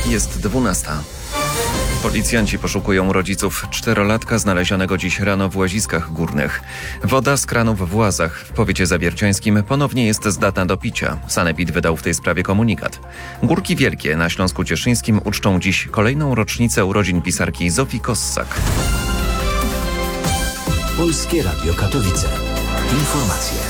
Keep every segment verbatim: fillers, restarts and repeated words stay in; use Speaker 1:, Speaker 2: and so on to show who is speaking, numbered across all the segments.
Speaker 1: Jest dwunasta. Policjanci poszukują rodziców czterolatka znalezionego dziś rano w Łaziskach Górnych. Woda z kranów w Łazach w powiecie zawierciańskim ponownie jest zdatna do picia. Sanepid wydał w tej sprawie komunikat. Górki Wielkie na Śląsku Cieszyńskim uczczą dziś kolejną rocznicę urodzin pisarki Zofii Kossak.
Speaker 2: Polskie Radio Katowice. Informacje.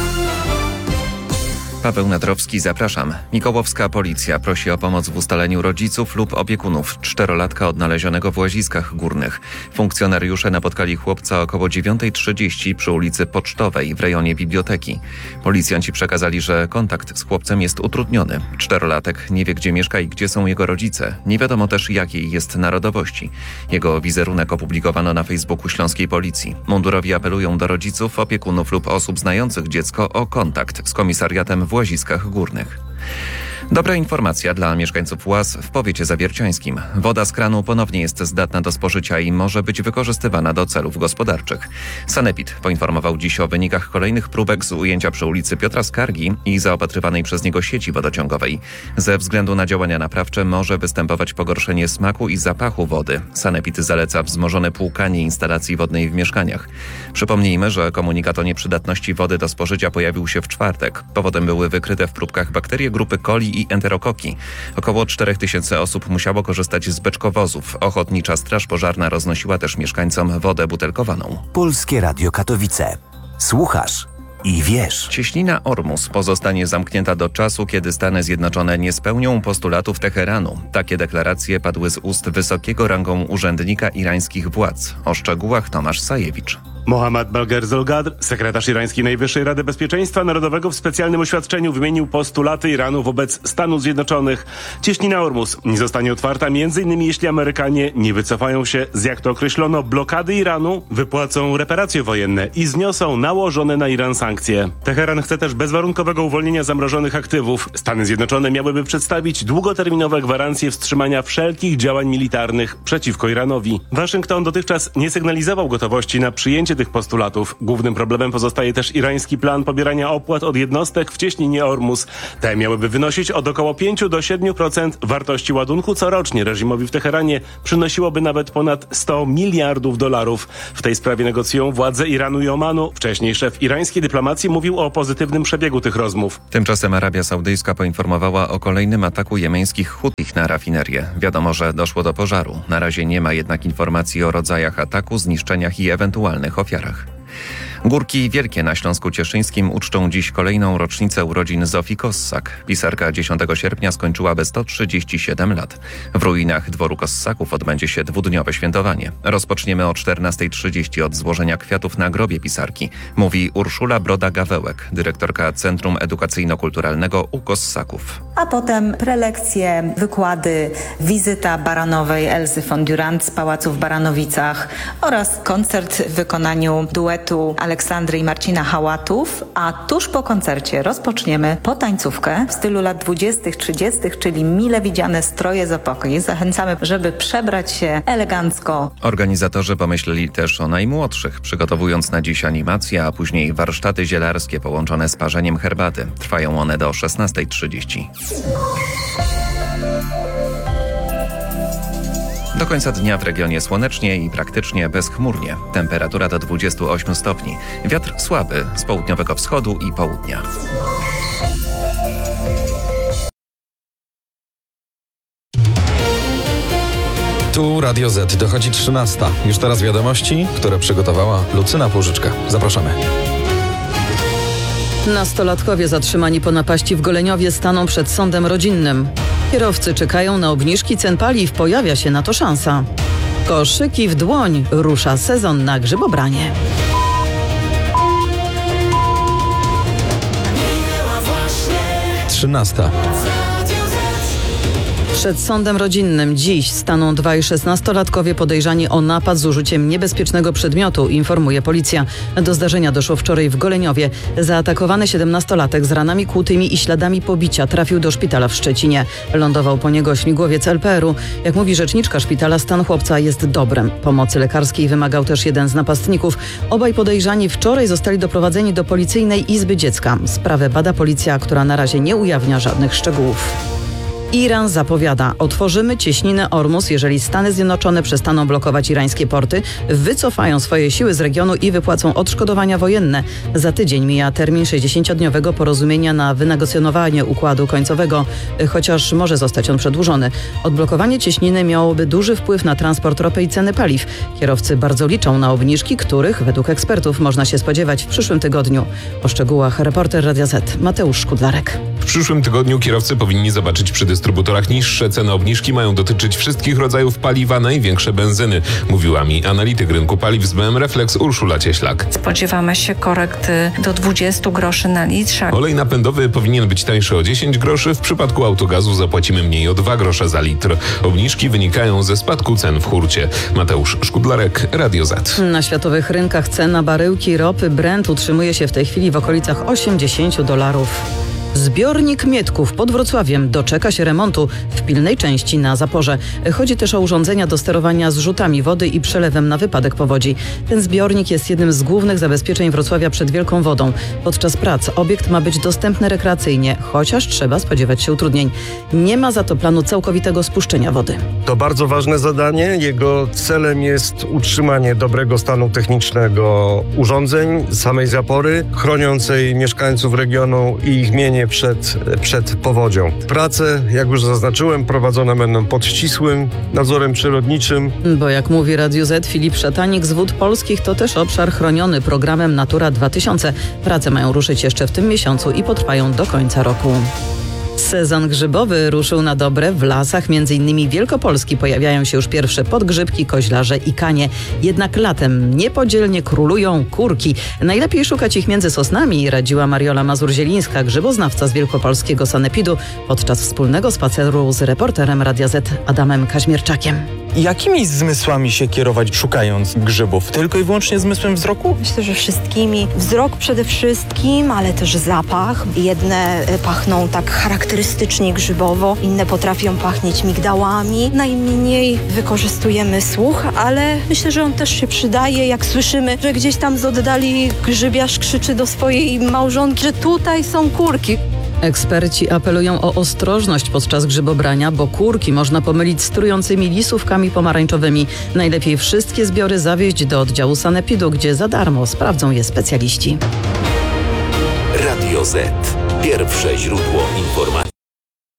Speaker 1: Paweł Nadrowski, zapraszam. Mikołowska policja prosi o pomoc w ustaleniu rodziców lub opiekunów czterolatka odnalezionego w Łaziskach Górnych. Funkcjonariusze napotkali chłopca około dziewiąta trzydzieści przy ulicy Pocztowej w rejonie biblioteki. Policjanci przekazali, że kontakt z chłopcem jest utrudniony. Czterolatek nie wie, gdzie mieszka i gdzie są jego rodzice. Nie wiadomo też, jakiej jest narodowości. Jego wizerunek opublikowano na Facebooku Śląskiej Policji. Mundurowi apelują do rodziców, opiekunów lub osób znających dziecko o kontakt z komisariatem w Łaziskach Górnych. Dobra informacja dla mieszkańców Łaz w powiecie zawierciańskim. Woda z kranu ponownie jest zdatna do spożycia i może być wykorzystywana do celów gospodarczych. Sanepid poinformował dziś o wynikach kolejnych próbek z ujęcia przy ulicy Piotra Skargi i zaopatrywanej przez niego sieci wodociągowej. Ze względu na działania naprawcze może występować pogorszenie smaku i zapachu wody. Sanepid zaleca wzmożone płukanie instalacji wodnej w mieszkaniach. Przypomnijmy, że komunikat o nieprzydatności wody do spożycia pojawił się w czwartek. Powodem były wykryte w próbkach bakterie grupy coli i enterokoki. Około czterech tysięcy osób musiało korzystać z beczkowozów. Ochotnicza Straż Pożarna roznosiła też mieszkańcom wodę butelkowaną.
Speaker 2: Polskie Radio Katowice. Słuchasz i wiesz.
Speaker 1: Cieśnina Ormus pozostanie zamknięta do czasu, kiedy Stany Zjednoczone nie spełnią postulatów Teheranu. Takie deklaracje padły z ust wysokiego rangą urzędnika irańskich władz. O szczegółach Tomasz Sajewicz.
Speaker 3: Mohammad Bagher-Zolgadr, sekretarz irańskiej Najwyższej Rady Bezpieczeństwa Narodowego, w specjalnym oświadczeniu wymienił postulaty Iranu wobec Stanów Zjednoczonych. Cieśnina Ormus nie zostanie otwarta m.in. jeśli Amerykanie nie wycofają się z, jak to określono, blokady Iranu, wypłacą reparacje wojenne i zniosą nałożone na Iran sankcje. Teheran chce też bezwarunkowego uwolnienia zamrożonych aktywów. Stany Zjednoczone miałyby przedstawić długoterminowe gwarancje wstrzymania wszelkich działań militarnych przeciwko Iranowi. Waszyngton dotychczas nie sygnalizował gotowości na przyjęcie tych postulatów. Głównym problemem pozostaje też irański plan pobierania opłat od jednostek w cieśninie Ormus. Te miałyby wynosić od około pięć do siedmiu procent wartości ładunku corocznie. Reżimowi w Teheranie przynosiłoby nawet ponad sto miliardów dolarów. W tej sprawie negocjują władze Iranu i Omanu. Wcześniej szef irańskiej dyplomacji mówił o pozytywnym przebiegu tych rozmów.
Speaker 1: Tymczasem Arabia Saudyjska poinformowała o kolejnym ataku jemeńskich Hutich na rafinerię. Wiadomo, że doszło do pożaru. Na razie nie ma jednak informacji o rodzajach ataku, zniszczeniach i ewentualnych ofiarach. Górki Wielkie na Śląsku Cieszyńskim uczczą dziś kolejną rocznicę urodzin Zofii Kossak. Pisarka dziesiątego sierpnia skończyłaby sto trzydzieści siedem lat. W ruinach dworu Kossaków odbędzie się dwudniowe świętowanie. Rozpoczniemy o czternasta trzydzieści od złożenia kwiatów na grobie pisarki, mówi Urszula Broda-Gawełek, dyrektorka Centrum Edukacyjno-Kulturalnego u Kossaków.
Speaker 4: A potem prelekcje, wykłady, wizyta Baranowej Elzy von Durant z pałacu w Baranowicach oraz koncert w wykonaniu duetu Aleksandry i Marcina Hałatów, a tuż po koncercie rozpoczniemy potańcówkę w stylu lat dwudziestych, trzydziestych, czyli mile widziane stroje z epoki. Zachęcamy, żeby przebrać się elegancko.
Speaker 1: Organizatorzy pomyśleli też o najmłodszych, przygotowując na dziś animacje, a później warsztaty zielarskie połączone z parzeniem herbaty. Trwają one do szesnasta trzydzieści. Do końca dnia w regionie słonecznie i praktycznie bezchmurnie. Temperatura do dwudziestu ośmiu stopni. Wiatr słaby z południowego wschodu i południa.
Speaker 5: Tu Radio Z. Dochodzi trzynasta. Już teraz wiadomości, które przygotowała Lucyna Płużyczka. Zapraszamy.
Speaker 6: Nastolatkowie zatrzymani po napaści w Goleniowie staną przed sądem rodzinnym. Kierowcy czekają na obniżki cen paliw, pojawia się na to szansa. Koszyki w dłoń, rusza sezon na grzybobranie.
Speaker 5: trzynasta.
Speaker 6: Przed sądem rodzinnym dziś staną dwaj szesnastolatkowie podejrzani o napad z użyciem niebezpiecznego przedmiotu, informuje policja. Do zdarzenia doszło wczoraj w Goleniowie. Zaatakowany siedemnastolatek z ranami kłutymi i śladami pobicia trafił do szpitala w Szczecinie. Lądował po niego śmigłowiec L P R u. Jak mówi rzeczniczka szpitala, stan chłopca jest dobrym. Pomocy lekarskiej wymagał też jeden z napastników. Obaj podejrzani wczoraj zostali doprowadzeni do Policyjnej Izby Dziecka. Sprawę bada policja, która na razie nie ujawnia żadnych szczegółów. Iran zapowiada, otworzymy cieśninę Ormus, jeżeli Stany Zjednoczone przestaną blokować irańskie porty, wycofają swoje siły z regionu i wypłacą odszkodowania wojenne. Za tydzień mija termin sześćdziesięciodniowego porozumienia na wynegocjonowanie układu końcowego, chociaż może zostać on przedłużony. Odblokowanie cieśniny miałoby duży wpływ na transport ropy i ceny paliw. Kierowcy bardzo liczą na obniżki, których według ekspertów można się spodziewać w przyszłym tygodniu. O szczegółach reporter Radia Z Mateusz Szkudlarek.
Speaker 7: W przyszłym tygodniu kierowcy powinni zobaczyć przy dystrybutorach niższe ceny. Obniżki mają dotyczyć wszystkich rodzajów paliwa, największe benzyny, mówiła mi analityk rynku paliw z B M Reflex Urszula Cieślak.
Speaker 8: Spodziewamy się korekty do dwudziestu groszy na litrze.
Speaker 7: Olej napędowy powinien być tańszy o dziesięć groszy, w przypadku autogazu zapłacimy mniej o dwa grosze za litr. Obniżki wynikają ze spadku cen w hurcie. Mateusz Szkudlarek, Radio Z.
Speaker 6: Na światowych rynkach cena baryłki ropy Brent utrzymuje się w tej chwili w okolicach osiemdziesięciu dolarów. Zbiornik Mietków pod Wrocławiem doczeka się remontu w pilnej części na zaporze. Chodzi też o urządzenia do sterowania zrzutami wody i przelewem na wypadek powodzi. Ten zbiornik jest jednym z głównych zabezpieczeń Wrocławia przed wielką wodą. Podczas prac obiekt ma być dostępny rekreacyjnie, chociaż trzeba spodziewać się utrudnień. Nie ma za to planu całkowitego spuszczenia wody.
Speaker 9: To bardzo ważne zadanie. Jego celem jest utrzymanie dobrego stanu technicznego urządzeń, samej zapory, chroniącej mieszkańców regionu i ich mienie przed, przed powodzią. Prace, jak już zaznaczyłem, prowadzone będą pod ścisłym nadzorem przyrodniczym.
Speaker 6: Bo jak mówi Radio Z, Filip Szatanik z Wód Polskich, to też obszar chroniony programem Natura dwa tysiące. Prace mają ruszyć jeszcze w tym miesiącu i potrwają do końca roku. Sezon grzybowy ruszył na dobre. W lasach m.in. Wielkopolski pojawiają się już pierwsze podgrzybki, koźlarze i kanie. Jednak latem niepodzielnie królują kurki. Najlepiej szukać ich między sosnami, radziła Mariola Mazur-Zielińska, grzyboznawca z wielkopolskiego sanepidu, podczas wspólnego spaceru z reporterem Radia Z Adamem Kaźmierczakiem.
Speaker 10: Jakimi zmysłami się kierować szukając grzybów? Tylko i wyłącznie zmysłem wzroku?
Speaker 11: Myślę, że wszystkimi. Wzrok przede wszystkim, ale też zapach. Jedne pachną tak charakterystycznie grzybowo, inne potrafią pachnieć migdałami. Najmniej wykorzystujemy słuch, ale myślę, że on też się przydaje, jak słyszymy, że gdzieś tam z oddali grzybiarz krzyczy do swojej małżonki, że tutaj są kurki.
Speaker 6: Eksperci apelują o ostrożność podczas grzybobrania, bo kurki można pomylić z trującymi lisówkami pomarańczowymi. Najlepiej wszystkie zbiory zawieźć do oddziału sanepidu, gdzie za darmo sprawdzą je specjaliści.
Speaker 2: Radio Z. Pierwsze źródło informacji.